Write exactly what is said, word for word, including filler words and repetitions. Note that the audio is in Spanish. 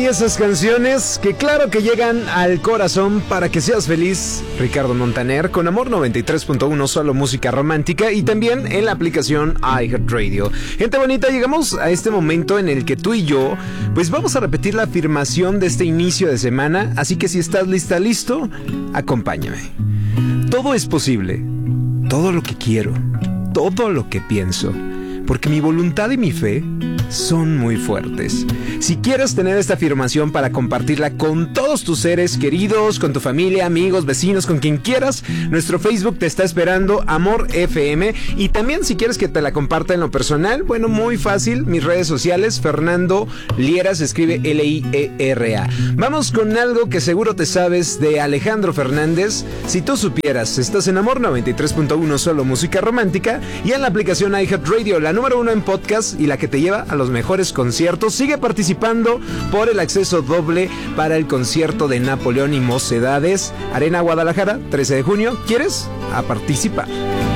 esas canciones que claro que llegan al corazón para que seas feliz. Ricardo Montaner con Amor noventa y tres punto uno, solo música romántica, y también en la aplicación iHeartRadio. Gente bonita, llegamos a este momento en el que tú y yo pues vamos a repetir la afirmación de este inicio de semana, así que si estás lista, listo, acompáñame. Todo es posible, todo lo que quiero, todo lo que pienso, porque mi voluntad y mi fe son muy fuertes. Si quieres tener esta afirmación para compartirla con todos tus seres queridos, con tu familia, amigos, vecinos, con quien quieras, nuestro Facebook te está esperando, Amor F M. Y también si quieres que te la comparta en lo personal, bueno, muy fácil, mis redes sociales, Fernando Liera, se escribe L I E R A. Vamos con algo que seguro te sabes de Alejandro Fernández. Si tú supieras, estás en Amor noventa y tres punto uno, solo música romántica, y en la aplicación iHeartRadio, la número uno en podcast y la que te lleva a los mejores conciertos. Sigue participando por el acceso doble para el concierto de Napoleón y Mocedades, Arena Guadalajara, trece de junio. ¿Quieres? A participar.